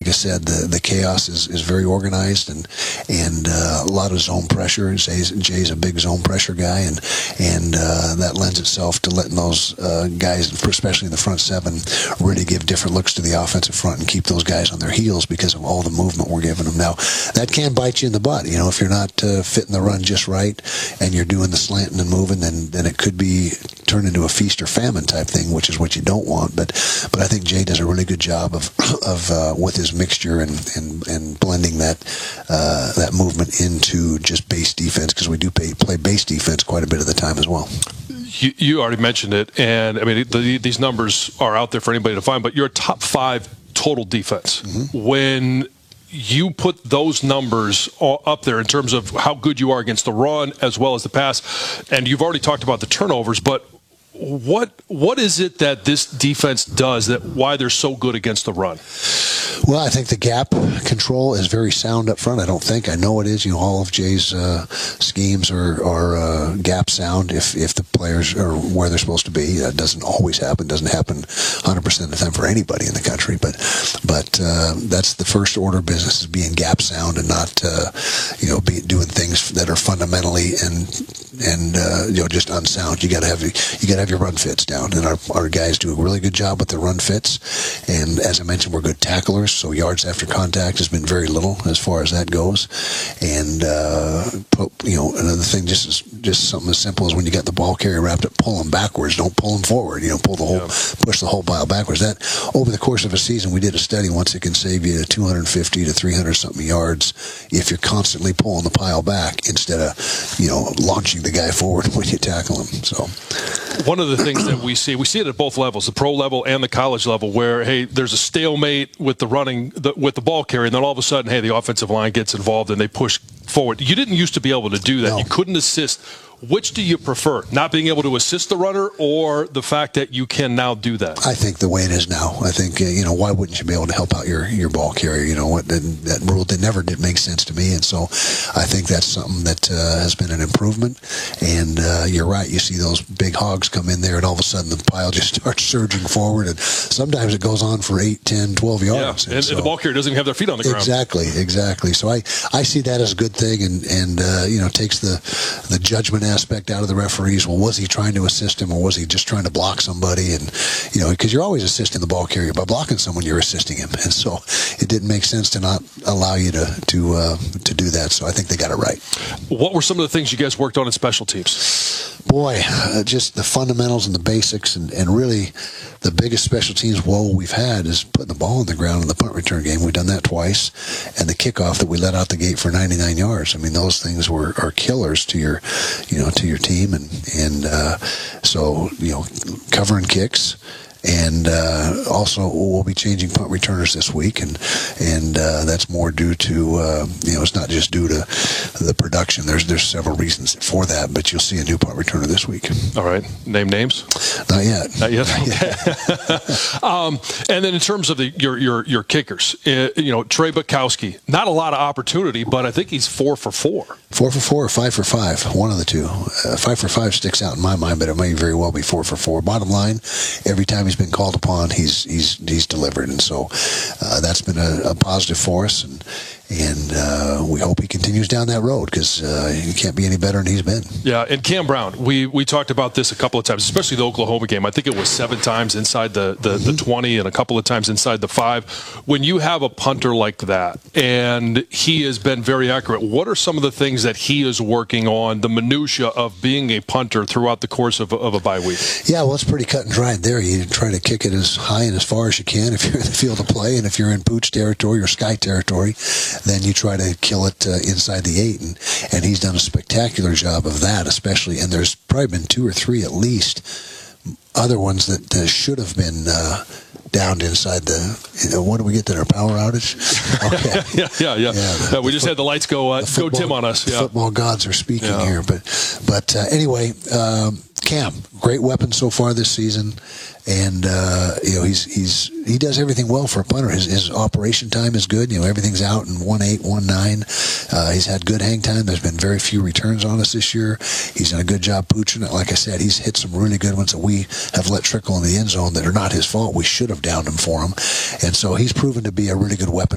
I said, the chaos is very organized and a lot of zone pressure. Jay's a big zone pressure guy, and that lends itself to letting those guys, especially in the front seven, really give different looks to the offensive front and keep those guys on their heels because of all the movement we're giving them. Now, that can bite you in the butt. If you're not fitting the run just right and you're doing the slanting and moving, then it could be turned into a feast or famine type thing, which is what you don't want. But I think Jay does a really good job of with his mixture and blending that movement into just base defense, because we do play base defense quite a bit of the time as well. You already mentioned it, and I mean these numbers are out there for anybody to find. But you're a top 5 total defense. Mm-hmm. When you put those numbers up there in terms of how good you are against the run as well as the pass, and you've already talked about the turnovers, but what is it that this defense does why they're so good against the run? Well, I think the gap control is very sound up front. I know it is. All of Jay's schemes are gap sound if the players are where they're supposed to be. That doesn't always happen. Doesn't happen 100% of the time for anybody in the country. But that's the first order of business, is being gap sound and not doing things that are fundamentally and just unsound. You got to have your run fits down, and our guys do a really good job with the run fits. And as I mentioned, we're good tacklers, so yards after contact has been very little as far as that goes. And another thing, just something as simple as when you got the ball carrier wrapped up, pull them backwards, don't pull them forward. Push the whole pile backwards. That over the course of a season, we did a study once, it can save you 250 to 300 something yards if you're constantly pulling the pile back instead of launching the guy forward when you tackle him. So one of the things that we see it at both levels, the pro level and the college level, where there's a stalemate with with the ball carrier, and then all of a sudden the offensive line gets involved and they push forward. You didn't used to be able to do that. No. You couldn't assist. Which do you prefer, not being able to assist the runner, or the fact that you can now do that? I think the way it is now. I think, why wouldn't you be able to help out your ball carrier? That rule that never did make sense to me. And so I think that's something that has been an improvement. And you're right. You see those big hogs come in there, and all of a sudden the pile just starts surging forward. And sometimes it goes on for 8, 10, 12 yards. Yeah, and the ball carrier doesn't even have their feet on the ground. Exactly. So I see that as a good thing, and takes the judgment aspect out of the referees. Well, was he trying to assist him, or was he just trying to block somebody? And because you're always assisting the ball carrier. By blocking someone, you're assisting him. And so it didn't make sense to not allow you to do that. So I think they got it right. What were some of the things you guys worked on in special teams? Boy, just the fundamentals and the basics, and really the biggest special teams woe we've had is putting the ball on the ground in the punt return game. We've done that twice, and the kickoff that we let out the gate for 99 yards. I mean, those things are killers to your team, and so covering kicks. And also, we'll be changing punt returners this week, and that's more due to it's not just due to the production. There's several reasons for that, but you'll see a new punt returner this week. All right, name names? Not yet. Not yet. And then in terms of your kickers, Trey Bukowski, not a lot of opportunity, but I think he's 4 for 4. 4 for 4 or 5 for 5, one of the two. 5 for 5 sticks out in my mind, but it may very well be 4 for 4. Bottom line, every time he's been called upon, he's delivered, and so that's been a positive for us, and we hope he continues down that road, because he can't be any better than he's been. Yeah, and Cam Brown, we talked about this a couple of times, especially the Oklahoma game. I think it was 7 times inside the 20 and a couple of times inside the 5. When you have a punter like that, and he has been very accurate, what are some of the things that he is working on, the minutia of being a punter throughout the course of a bye week? Yeah, well, it's pretty cut and dried there. You try to kick it as high and as far as you can if you're in the field of play, and if you're in Pooch territory or Sky territory, then you try to kill it inside the 8, and he's done a spectacular job of that, especially. And there's probably been 2 or 3 at least other ones that should have been downed inside the. What do we get there? A power outage? Okay. Yeah. We just had the lights go dim on us. Yeah. Football gods are speaking here, but anyway. Cam, great weapon so far this season, and he does everything well for a punter. His operation time is good. Everything's out in 1.8, 1.9. He's had good hang time. There's been very few returns on us this year. He's done a good job pooching it. Like I said, he's hit some really good ones that we have let trickle in the end zone that are not his fault. We should have downed him for him, and so he's proven to be a really good weapon